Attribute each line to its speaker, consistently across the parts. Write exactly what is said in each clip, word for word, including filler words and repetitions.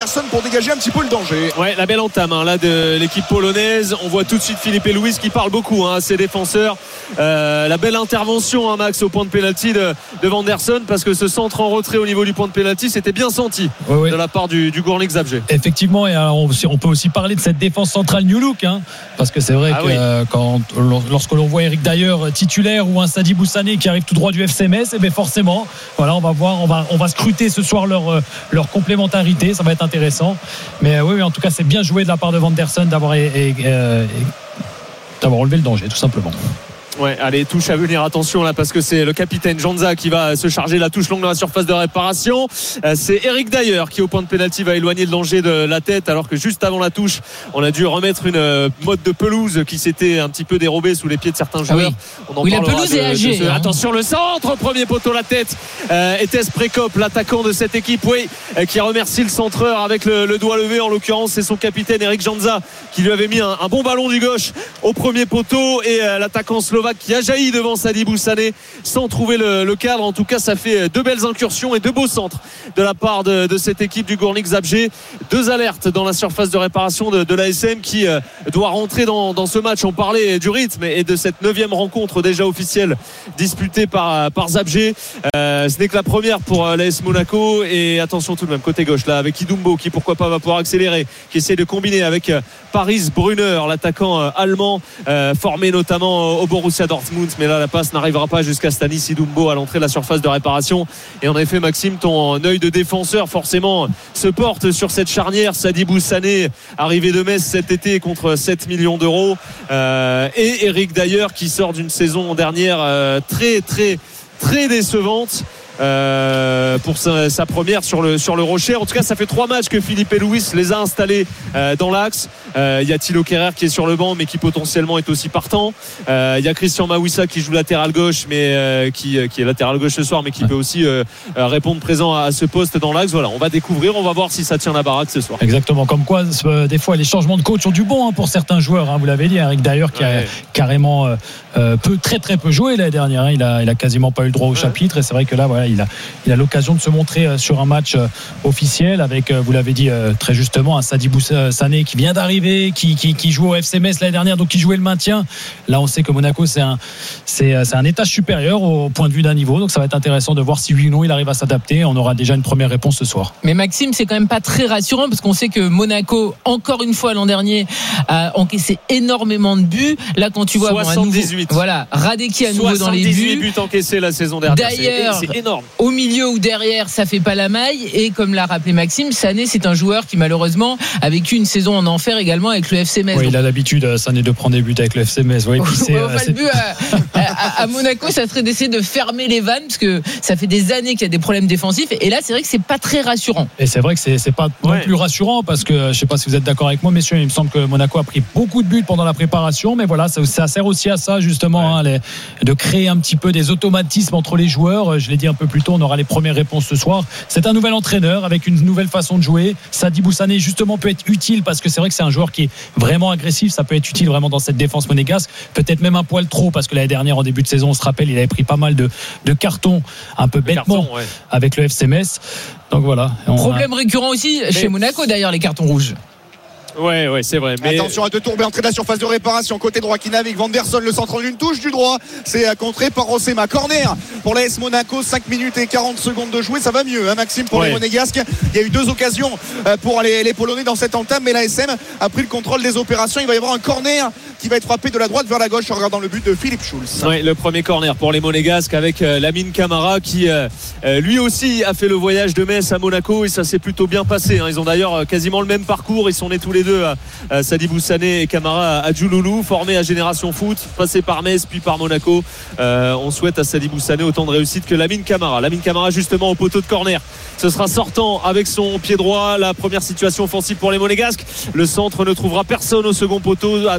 Speaker 1: Vanderson pour dégager un petit peu le danger.
Speaker 2: Ouais, la belle entame hein, là de l'équipe polonaise. On voit tout de suite Philippe Luis qui parle beaucoup hein, à ses défenseurs. Euh, la belle intervention hein, Max au point de pénalty de, de Vanderson, parce que ce centre en retrait au niveau du point de pénalty c'était bien senti oui, oui. de la part du, du Górnik Zabrze.
Speaker 3: Effectivement, et alors on, on peut aussi parler de cette défense centrale New Look hein, parce que c'est vrai ah que oui. euh, quand, lorsque l'on voit Eric Dyer titulaire ou un Sadibou Sané qui arrive tout droit du F C Metz, et bien forcément voilà, on va voir, on va, on va scruter ce soir leur, leur complémentarité, ça va être intéressant, mais oui, oui en tout cas c'est bien joué de la part de Vanderson d'avoir, et, et, et, d'avoir relevé le danger tout simplement.
Speaker 2: Ouais, allez, touche à venir, attention là, parce que c'est le capitaine Janza qui va se charger de la touche longue dans la surface de réparation. Euh, c'est Eric Dyer qui au point de pénalty va éloigner le danger de la tête, alors que juste avant la touche on a dû remettre une euh, mode de pelouse qui s'était un petit peu dérobée sous les pieds de certains joueurs.
Speaker 4: Ah oui. On en oui, la pelouse de, est âgée ce... hein.
Speaker 2: Attention le centre, premier poteau, la tête euh, Etes Prekop, l'attaquant de cette équipe, oui, euh, qui remercie le centreur avec le, le doigt levé. En l'occurrence c'est son capitaine Eric Janza qui lui avait mis un, un bon ballon du gauche au premier poteau, et euh, l'attaquant slovaque qui a jailli devant Sadibou Sané sans trouver le, le cadre. En tout cas ça fait deux belles incursions et deux beaux centres de la part de, de cette équipe du Górnik Zabrze. Deux alertes dans la surface de réparation de, de l'A S M qui euh, doit rentrer dans, dans ce match. On parlait du rythme et de cette neuvième rencontre déjà officielle disputée par, par Zabrze. Euh, ce n'est que la première pour euh, l'A S Monaco, et attention tout de même côté gauche là avec Idumbo qui pourquoi pas va pouvoir accélérer, qui essaie de combiner avec euh, Paris Brunner, l'attaquant euh, allemand euh, formé notamment au Borussia Dortmund, mais là la passe n'arrivera pas jusqu'à Stanis Idumbo à l'entrée de la surface de réparation. Et en effet Maxime, ton œil de défenseur forcément se porte sur cette charnière Sadibou Sané, arrivé de Metz cet été contre sept millions d'euros, euh, et Eric Dyer qui sort d'une saison dernière euh, très très très décevante. Euh, pour sa, sa première sur le, sur le Rocher. En tout cas ça fait trois matchs que Philippe Luis les a installés euh, dans l'axe. Il euh, y a Thilo Kehrer qui est sur le banc mais qui potentiellement est aussi partant. Il euh, y a Christian Mawissa qui joue latéral gauche, mais euh, qui, qui est latéral gauche ce soir, mais qui ouais. peut aussi euh, répondre présent à, à ce poste dans l'axe. Voilà, on va découvrir, on va voir si ça tient la baraque ce soir.
Speaker 3: Exactement, comme quoi euh, des fois les changements de coach ont du bon hein, pour certains joueurs hein, vous l'avez dit, Eric Dyer qui ouais. a carrément euh, peu, très très peu joué l'année dernière hein. il, a, il a quasiment pas eu le droit au ouais. chapitre, et c'est vrai que là voilà, il a, il a l'occasion de se montrer sur un match officiel avec, vous l'avez dit très justement, un Sadibou Sané qui vient d'arriver, qui, qui, qui joue au F C Metz l'année dernière, donc qui jouait le maintien. Là on sait que Monaco c'est un, c'est, c'est un étage supérieur au point de vue d'un niveau, donc ça va être intéressant de voir si oui ou non il arrive à s'adapter. On aura déjà une première réponse ce soir.
Speaker 4: Mais Maxime, c'est quand même pas très rassurant, parce qu'on sait que Monaco, encore une fois l'an dernier, a encaissé énormément de buts. Là quand tu vois
Speaker 2: soixante-dix-huit
Speaker 4: bon, voilà, Radeki à nouveau dans les buts,
Speaker 2: soixante-dix-huit buts encaissés la saison dernière.
Speaker 4: D'ailleurs,
Speaker 2: c'est, c'est énorme.
Speaker 4: Au milieu ou derrière, ça fait pas la maille, et comme l'a rappelé Maxime, Sané c'est un joueur qui malheureusement a vécu une saison en enfer également avec le F C Metz.
Speaker 3: Oui, il a l'habitude, Sané, de prendre des buts avec le F C Metz. Oui, puis c'est,
Speaker 4: ouais, enfin, le but à, à, à Monaco, ça serait d'essayer de fermer les vannes, parce que ça fait des années qu'il y a des problèmes défensifs, et là c'est vrai que c'est pas très rassurant.
Speaker 3: Et c'est vrai que c'est, c'est pas non ouais. plus rassurant, parce que je sais pas si vous êtes d'accord avec moi, messieurs, il me semble que Monaco a pris beaucoup de buts pendant la préparation, mais voilà, ça, ça sert aussi à ça justement, ouais. hein, les, de créer un petit peu des automatismes entre les joueurs. Je l'ai dit un peu plus tôt, on aura les premières réponses ce soir. C'est un nouvel entraîneur avec une nouvelle façon de jouer. Sadibou Sané justement peut être utile, parce que c'est vrai que c'est un joueur qui est vraiment agressif, ça peut être utile vraiment dans cette défense monégasque, peut-être même un poil trop, parce que l'année dernière en début de saison on se rappelle il avait pris pas mal de, de cartons un peu bêtement cartons, ouais. avec le F C Metz, donc voilà.
Speaker 4: Problème
Speaker 3: a...
Speaker 4: récurrent aussi chez Monaco d'ailleurs, les cartons rouges.
Speaker 2: Ouais, ouais, c'est vrai. Mais...
Speaker 1: Attention à deux tours, entrée de la surface de réparation, côté droit qui navigue. Vanderson, le centre d'une touche du droit. C'est contré par Rossema. Corner pour l'A S Monaco, cinq minutes et quarante secondes de jouer. Ça va mieux, hein, Maxime, pour ouais. les Monégasques. Il y a eu deux occasions pour les, les Polonais dans cette entame, mais l'A S M a pris le contrôle des opérations. Il va y avoir un corner qui va être frappé de la droite vers la gauche en regardant le but de Philippe Schulz.
Speaker 2: Ouais, le premier corner pour les Monégasques avec euh, Lamine Camara qui euh, lui aussi a fait le voyage de Metz à Monaco, et ça s'est plutôt bien passé, hein. Ils ont d'ailleurs quasiment le même parcours. Ils sont nés tous les deux à, à Sadibou Sané et Camara à Djouloulou, formés à Génération Foot, passés par Metz puis par Monaco. Euh, on souhaite à Sadibou Sané autant de réussite que Lamine Camara. Lamine Camara justement au poteau de corner. Ce sera sortant avec son pied droit. La première situation offensive pour les Monégasques. Le centre ne trouvera personne au second poteau, mis à part un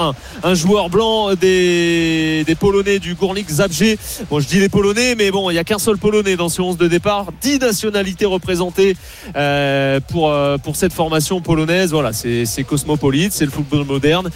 Speaker 2: un, un joueur blanc des, des Polonais du Górnik Zabrze. Bon, je dis les Polonais, mais bon, il n'y a qu'un seul Polonais dans ce onze de départ. dix nationalités représentées euh, pour, euh, pour cette formation polonaise. Voilà, c'est, c'est cosmopolite, c'est le football moderne.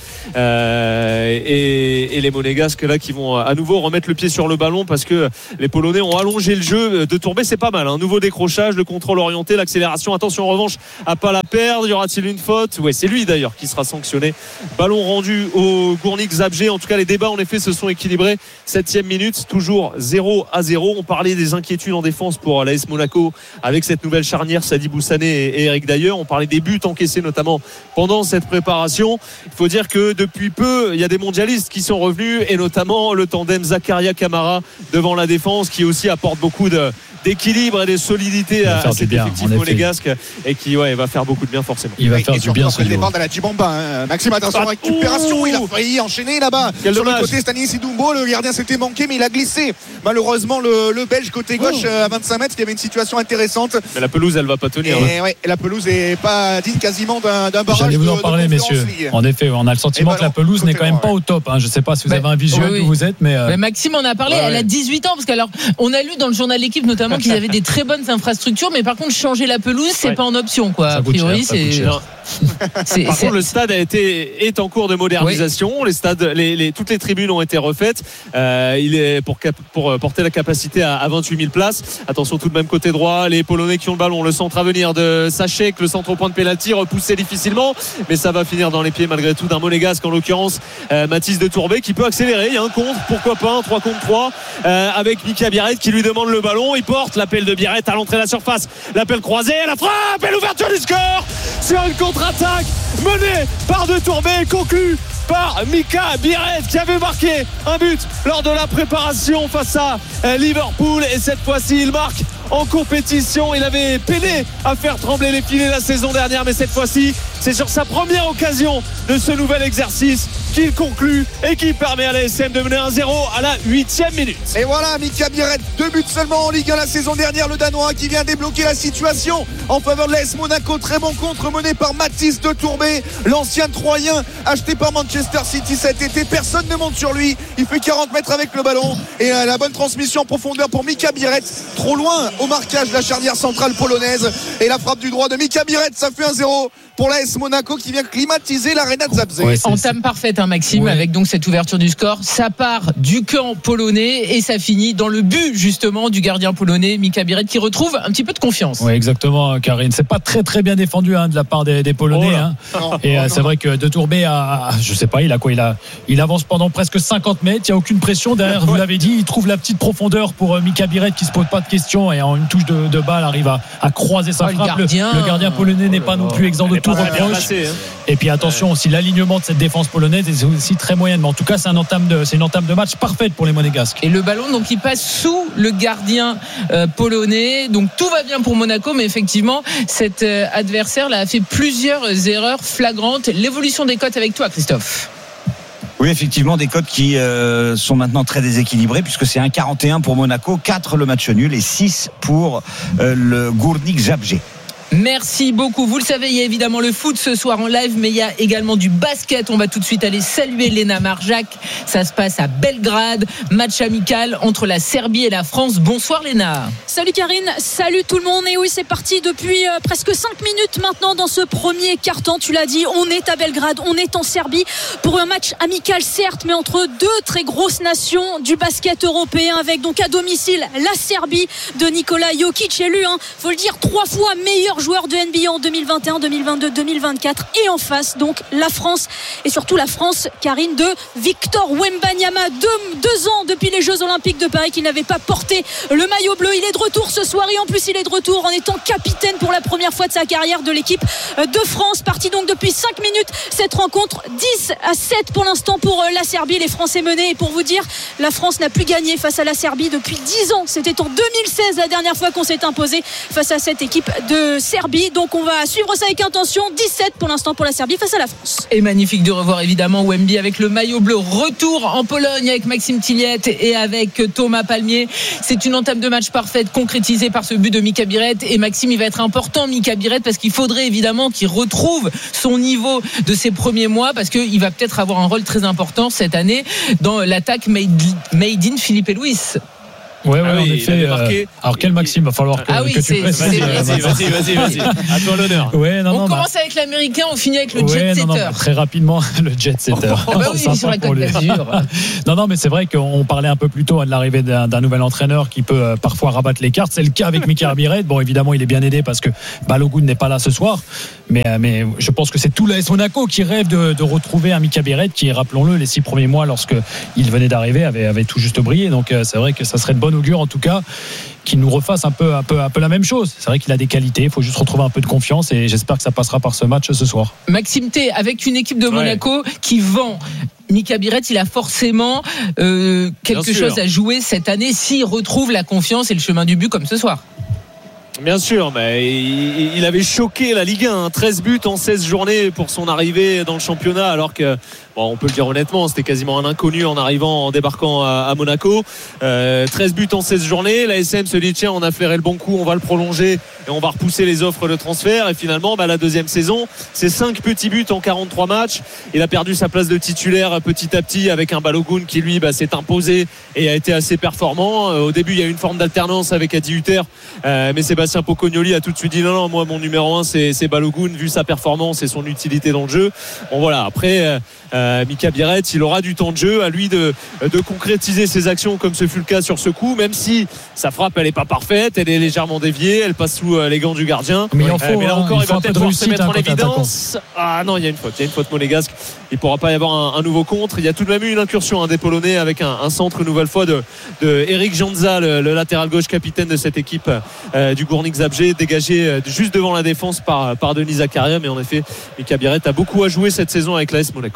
Speaker 2: Euh, et, et les Monégasques là qui vont à nouveau remettre le pied sur le ballon parce que les Polonais ont allongé le jeu. De Tourbet, c'est pas mal. Un hein. nouveau décrochage, le contrôle orienté, l'accélération. Attention en revanche à pas la perdre. Y aura-t-il une faute? Ouais, c'est lui d'ailleurs qui sera sanctionné. Ballon rendu au Górnik Zabrze. En tout cas, les débats en effet se sont équilibrés. Septième minute, toujours zéro à zéro. On parlait des inquiétudes en défense pour l'A S Monaco avec cette nouvelle charnière Sadi Boussané et Eric Dyer. On parlait des buts encaissés notamment pendant cette préparation. Il faut dire que depuis peu, il y a des mondialistes qui sont revenus et notamment le tandem Zakaria Camara devant la défense qui aussi apporte beaucoup de d'équilibre et de solidité à, à cet bien, effectif monégasque et qui ouais, va faire beaucoup de bien forcément.
Speaker 3: Il va faire
Speaker 1: et
Speaker 3: du bien
Speaker 1: après le départ de la Djibamba hein. Maxime, attention à récupération, ouh, il a failli enchaîner là-bas. Quel sur dommage. Le côté Stanislas Dumbo, le gardien s'était manqué mais il a glissé malheureusement le, le Belge côté gauche oh. à vingt-cinq mètres. Il y avait une situation intéressante
Speaker 2: mais la pelouse elle va pas tenir
Speaker 1: et, hein. ouais, la pelouse est pas digne quasiment d'un, d'un barrage.
Speaker 3: J'allais vous en
Speaker 1: de,
Speaker 3: parler
Speaker 1: de
Speaker 3: messieurs
Speaker 1: Ligue.
Speaker 3: En effet on a le sentiment
Speaker 1: ben
Speaker 3: que la pelouse n'est quand même pas au top hein. Je sais pas si vous
Speaker 4: bah,
Speaker 3: avez un visuel
Speaker 4: oui, oui.
Speaker 3: où vous êtes mais, euh...
Speaker 4: mais Maxime en a parlé, ouais, elle a dix-huit ans parce qu'alors on a lu dans le journal L'équipe notamment qu'ils avaient des très bonnes infrastructures mais par contre changer la pelouse c'est ouais. pas en option quoi.
Speaker 3: Ça
Speaker 4: a priori
Speaker 3: cher,
Speaker 4: c'est
Speaker 2: C'est, Par c'est... contre, le stade a été est en cours de modernisation. Oui. Les stades, les, les, toutes les tribunes ont été refaites. Euh, il est pour, cap, pour porter la capacité à, à vingt-huit mille places. Attention tout de même côté droit, les Polonais qui ont le ballon. Le centre à venir de Sachek, le centre au point de pénalty repoussé difficilement, mais ça va finir dans les pieds malgré tout d'un Monégasque en l'occurrence euh, Mathis de Tourbet qui peut accélérer. Il y a un contre, pourquoi pas un trois contre trois euh, avec Mika Biarret qui lui demande le ballon. Il porte l'appel de Biarret à l'entrée de la surface. L'appel croisé, la frappe et l'ouverture du score sur une contre-attaque menée par De Tourbet, conclue par Mika Biarret qui avait marqué un but lors de la préparation face à Liverpool et cette fois-ci il marque en compétition. Il avait peiné à faire trembler les filets la saison dernière mais cette fois-ci c'est sur sa première occasion de ce nouvel exercice qu'il conclut et qui permet à l'A S M de mener un zéro à la huitième minute.
Speaker 1: Et voilà Mika Biarret, deux buts seulement en Ligue un la saison dernière, le Danois qui vient débloquer la situation en faveur de l'A S Monaco. Très bon contre mené par Mathis de Tourbet, l'ancien Troyen acheté par Manchester City cet été. Personne ne monte sur lui, il fait quarante mètres avec le ballon et la bonne transmission en profondeur pour Mika Biarret, trop loin au marquage de la charnière centrale polonaise et la frappe du droit de Mika Biarret, ça fait un zéro pour l'A S Monaco qui vient climatiser l'Arena de Zabrze.
Speaker 4: Ouais, entame parfaite hein, Maxime, oui. Avec donc cette ouverture du score, ça part du camp polonais et ça finit dans le but justement du gardien polonais Mika Biarret qui retrouve un petit peu de confiance.
Speaker 3: Oui exactement Karine, c'est pas très très bien défendu hein, de la part des, des Polonais oh hein. non, et euh, c'est vrai que De Tourbet a, je sais pas il a quoi il a il avance pendant presque cinquante mètres, il n'y a aucune pression derrière, vous l'avez dit, il trouve la petite profondeur pour euh, Mika Biarret qui se pose pas de questions et en une touche de, de balle arrive à, à croiser sa oh, frappe. Le gardien, le, le gardien polonais oh n'est pas non plus exempt de tout reproche. Passé, hein. Et puis attention ouais. aussi l'alignement de cette défense polonaise est aussi très moyenne, mais en tout cas c'est, un entame de, c'est une entame de match parfaite pour les Monégasques.
Speaker 4: Et le ballon donc il passe sous le gardien euh, polonais, donc tout va bien pour Monaco, mais effectivement cet euh, adversaire là a fait plusieurs erreurs flagrantes. L'évolution des cotes avec toi Christophe.
Speaker 5: Oui, effectivement, des cotes qui euh, sont maintenant très déséquilibrées puisque c'est un virgule quarante et un pour Monaco, quatre le match nul et six pour euh, le Górnik Zabrze.
Speaker 4: Merci beaucoup. Vous le savez, il y a évidemment le foot ce soir en live, mais il y a également du basket. On va tout de suite aller saluer Léna Marjac. Ça se passe à Belgrade. Match amical entre la Serbie et la France. Bonsoir Léna.
Speaker 6: Salut Karine, salut tout le monde. Et oui, c'est parti depuis euh, presque cinq minutes maintenant dans ce premier quart-temps. Tu l'as dit, on est à Belgrade, on est en Serbie pour un match amical certes, mais entre deux très grosses nations du basket européen, avec donc à domicile la Serbie de Nikola Jokic, élu, hein, faut le dire, trois fois meilleur joueur de N B A en deux mille vingt et un, deux mille vingt-deux, deux mille vingt-quatre, et en face donc la France, et surtout la France, Karine, de Victor Wembanyama. Deux, deux ans depuis les Jeux Olympiques de Paris qu'il n'avait pas porté le maillot bleu. Il est de retour ce soir et en plus il est de retour en étant capitaine pour la première fois de sa carrière de l'équipe de France. Parti donc depuis cinq minutes cette rencontre, dix à sept pour l'instant pour la Serbie. Les Français menés, et pour vous dire, la France n'a plus gagné face à la Serbie depuis dix ans. C'était en deux mille seize la dernière fois qu'on s'est imposé face à cette équipe de Serbie. Serbie. Donc on va suivre ça avec intention. dix-sept pour l'instant pour la Serbie face à la France.
Speaker 4: Et magnifique de revoir évidemment Wemby avec le maillot bleu. Retour en Pologne avec Maxime Tilliette et avec Thomas Palmier. C'est une entame de match parfaite concrétisée par ce but de Mika Biret. Et Maxime, il va être important, Mika Biret, parce qu'il faudrait évidemment qu'il retrouve son niveau de ses premiers mois, parce qu'il va peut-être avoir un rôle très important cette année dans l'attaque made, made in Philippe et Louis.
Speaker 3: Ouais, ouais,
Speaker 2: ah oui,
Speaker 3: en effet. Euh, alors quel Maxime, va falloir que,
Speaker 4: ah oui,
Speaker 3: que tu précises.
Speaker 2: Vas-y, vas-y, vas-y, vas-y, vas-y. À toi l'honneur.
Speaker 3: Ouais, non,
Speaker 4: on
Speaker 3: non,
Speaker 4: commence
Speaker 3: bah,
Speaker 4: avec l'américain, on finit avec le
Speaker 3: ouais,
Speaker 4: jet setter.
Speaker 3: Non, non, très rapidement, le jet setter.
Speaker 4: Oh, bah oui, sur la Côte d'Azur.
Speaker 3: Non, non, mais c'est vrai qu'on parlait un peu plus tôt de l'arrivée d'un, d'un nouvel entraîneur qui peut euh, parfois rabattre les cartes. C'est le cas avec Mika Biret. Bon, évidemment, il est bien aidé parce que Balogun n'est pas là ce soir. Mais, euh, mais je pense que c'est tout l'A S Monaco qui rêve de, de retrouver un Mika Biret qui, rappelons-le, les six premiers mois, lorsque il venait d'arriver, avait, avait tout juste brillé. Donc, euh, c'est vrai que ça serait de bon augure, en tout cas, qu'il nous refasse un peu, un peu, un peu la même chose. C'est vrai qu'il a des qualités, il faut juste retrouver un peu de confiance et j'espère que ça passera par ce match ce soir.
Speaker 4: Maxime T, avec une équipe de Monaco ouais. qui vend Mika Biret, il a forcément euh, quelque Bien chose sûr. à jouer cette année s'il retrouve la confiance et le chemin du but comme ce soir.
Speaker 2: Bien sûr, mais il avait choqué la Ligue un, treize buts en seize journées pour son arrivée dans le championnat, alors que, bon, on peut le dire honnêtement, c'était quasiment un inconnu en arrivant, en débarquant à, à Monaco. Euh, treize buts en seize journées, la S M se dit tiens, on a flairé le bon coup, on va le prolonger et on va repousser les offres de transfert. Et finalement, bah, la deuxième saison, c'est cinq petits buts en quarante-trois matchs. Il a perdu sa place de titulaire petit à petit avec un Balogun qui lui bah, s'est imposé et a été assez performant. Euh, au début, il y a eu une forme d'alternance avec Adi Hutter, euh, mais c'est Sébastien Pocognoli a tout de suite dit non non moi mon numéro un c'est, c'est Balogun vu sa performance et son utilité dans le jeu. Bon voilà, après euh, Mika Biret il aura du temps de jeu, à lui de, de concrétiser ses actions comme ce fut le cas sur ce coup, même si sa frappe elle est pas parfaite, elle est légèrement déviée, elle passe sous les gants du gardien,
Speaker 3: mais, il en faut, euh, mais
Speaker 2: là encore
Speaker 3: il,
Speaker 2: il va peut-être
Speaker 3: réussite,
Speaker 2: se mettre
Speaker 3: hein,
Speaker 2: en évidence. Ah non, il y a une faute, il y a une faute monégasque, il pourra pas y avoir un, un nouveau contre. Il y a tout de même eu une incursion hein, des Polonais avec un, un centre une nouvelle fois de, de Eric Janza, le, le latéral gauche capitaine de cette équipe euh, du Górnik Zabrze, dégagé euh, juste devant la défense par, par Denis Zakaria. Mais en effet, Mika Biret a beaucoup à jouer cette saison avec l'A S Monaco.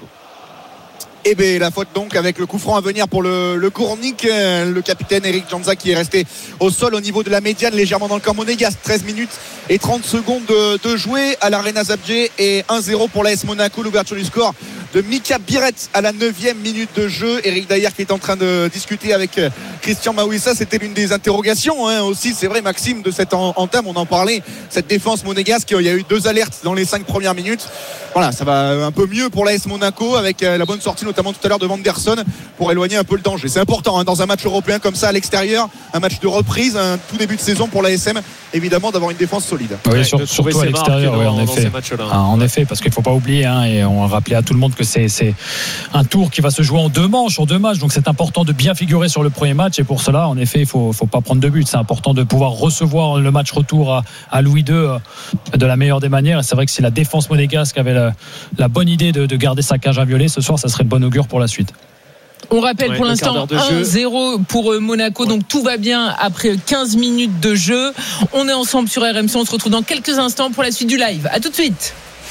Speaker 1: Et bien la faute donc avec le coup franc à venir pour le, le Górnik, le capitaine Eric Janza qui est resté au sol au niveau de la médiane légèrement dans le camp monégasque. Treize minutes et trente secondes de, de jouer à l'Arena Zabrze et un zéro pour l'A S Monaco. L'ouverture du score de Mika Biret à la neuvième minute de jeu. Eric Dayer qui est en train de discuter avec Christian Maouissa, c'était l'une des interrogations hein, aussi, c'est vrai Maxime, de cette entame, on en parlait, cette défense monégasque, il y a eu deux alertes dans les cinq premières minutes. Voilà, ça va un peu mieux pour l'A S Monaco avec la bonne sortie notamment tout à l'heure de Vanderson pour éloigner un peu le danger. C'est important hein, dans un match européen comme ça à l'extérieur, un match de reprise, un tout début de saison pour l'A S M, évidemment d'avoir une défense solide.
Speaker 3: Oui, ouais, sur, surtout à l'extérieur, oui, en effet. Ah, en effet, parce qu'il ne faut pas oublier, hein, et on a rappelé à tout le monde que c'est, c'est un tour qui va se jouer en deux manches, en deux matchs, donc c'est important de bien figurer sur le premier match et pour cela, en effet, il ne faut, faut pas prendre de but. C'est important de pouvoir recevoir le match retour à, à Louis deux de la meilleure des manières. Et c'est vrai que si la défense monégasque avait la, la bonne idée de, de garder sa cage inviolée ce soir, ça serait de bon augure pour la suite.
Speaker 4: On rappelle ouais, pour l'instant un zéro pour Monaco, ouais. Donc tout va bien après quinze minutes de jeu. On est ensemble sur R M C, on se retrouve dans quelques instants pour la suite du live. A tout de suite.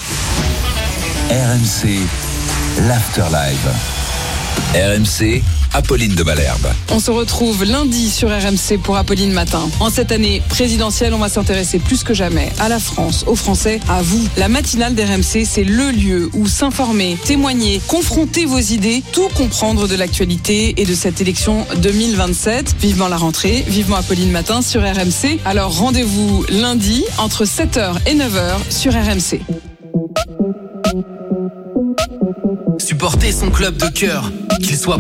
Speaker 7: R M C, l'Afterlive. R M C, Apolline de Malherbe.
Speaker 8: On se retrouve lundi sur R M C pour Apolline Matin. En cette année présidentielle, on va s'intéresser plus que jamais à la France, aux Français, à vous. La matinale d'R M C, c'est le lieu où s'informer, témoigner, confronter vos idées, tout comprendre de l'actualité et de cette élection deux mille vingt-sept. Vivement la rentrée, vivement Apolline Matin sur R M C. Alors rendez-vous lundi entre sept heures et neuf heures sur R M C.
Speaker 9: Supporter son club de cœur, qu'il soit